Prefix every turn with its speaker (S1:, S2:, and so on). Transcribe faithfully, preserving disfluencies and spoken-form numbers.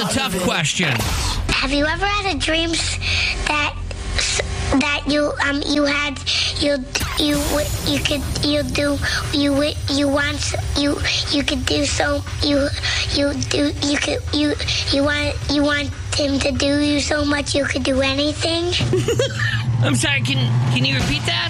S1: the tough questions.
S2: Have you ever had a dream that that you um you had you you you could you do you you want you you could do so you you do you could you you want you want him to do you so much you could do anything?
S1: I'm sorry, can can you repeat that?